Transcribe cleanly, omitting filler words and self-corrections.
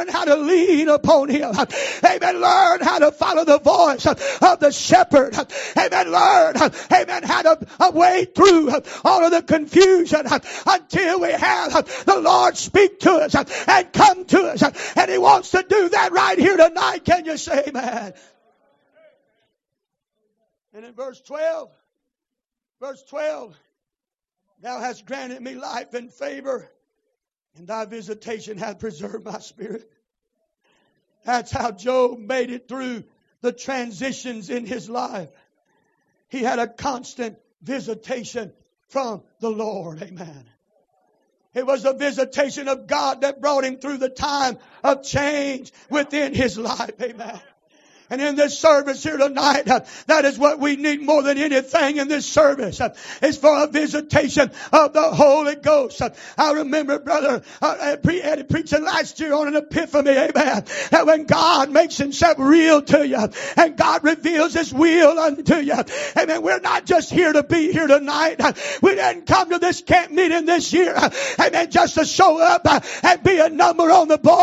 learn how to lean upon Him. Amen. Learn how to follow the voice of the shepherd. Amen. Learn, amen, how to wade through all of the confusion until we have the Lord speak to us and come to us. And He wants to do that right here tonight. Can you say amen? And in verse 12, thou hast granted me life and favor, and thy visitation hath preserved my spirit. That's how Job made it through the transitions in his life. He had a constant visitation from the Lord. Amen. It was a visitation of God that brought him through the time of change within his life. Amen. And in this service here tonight, that is what we need more than anything in this service. Is for a visitation of the Holy Ghost. I remember Brother Eddie preaching last year on an epiphany, amen, that when God makes Himself real to you and God reveals His will unto you, amen, we're not just here to be here tonight. We didn't come to this camp meeting this year, amen, just to show up and be a number on the board.